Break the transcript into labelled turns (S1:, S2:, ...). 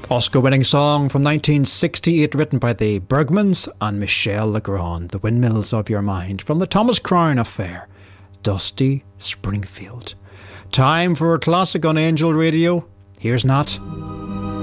S1: Oscar-winning song from 1968 written by the Bergmans and Michel Legrand, The Windmills of Your Mind, from the Thomas Crown Affair, Dusty Springfield. Time for a classic on Angel Radio. Here's Nat.